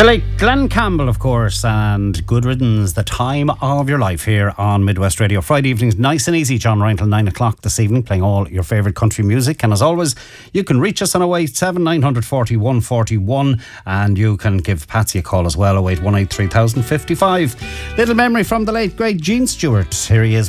The late Glenn Campbell, of course, and Good Riddance, the time of your life here on Midwest Radio. Friday evenings, nice and easy, John Ryan, till 9 o'clock this evening, playing all your favourite country music. And as always, you can reach us on 087 940 141, and you can give Patsy a call as well, 0818 3055. Little memory from the late, great Gene Stewart. Here he is.